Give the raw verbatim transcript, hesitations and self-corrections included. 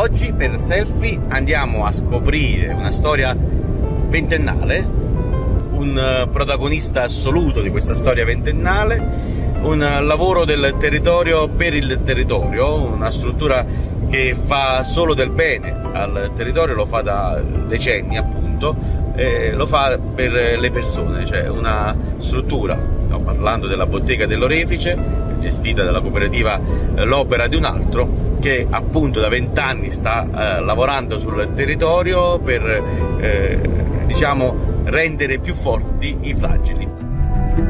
Oggi per Selfie andiamo a scoprire una storia ventennale, un protagonista assoluto di questa storia ventennale, un lavoro del territorio per il territorio, una struttura che fa solo del bene al territorio, lo fa da decenni appunto, e lo fa per le persone, cioè una struttura, stiamo parlando della bottega dell'Orefice, gestita dalla cooperativa L'Opera di un Altro, che appunto da vent'anni sta eh, lavorando sul territorio per eh, diciamo rendere più forti i fragili.